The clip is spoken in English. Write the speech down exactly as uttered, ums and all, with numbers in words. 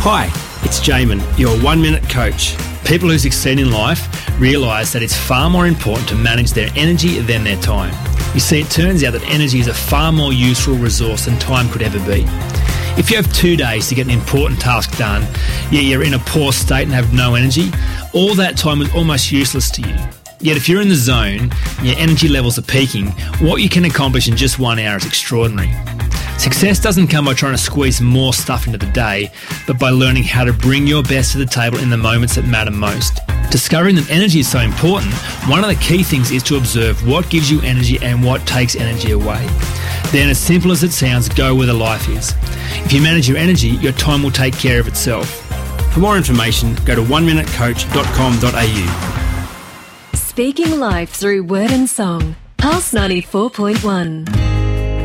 Hi, it's Jamin, your one-minute coach. People who succeed in life realise that it's far more important to manage their energy than their time. You see, it turns out that energy is a far more useful resource than time could ever be. If you have two days to get an important task done, yet you're in a poor state and have no energy, all that time is almost useless to you. Yet if you're in the zone, your energy levels are peaking, what you can accomplish in just one hour is extraordinary. Success doesn't come by trying to squeeze more stuff into the day, but by learning how to bring your best to the table in the moments that matter most. Discovering that energy is so important, one of the key things is to observe what gives you energy and what takes energy away. Then, as simple as it sounds, go where the life is. If you manage your energy, your time will take care of itself. For more information, go to one minute coach dot com dot a u. Speaking life through word and song. Pulse ninety-four point one.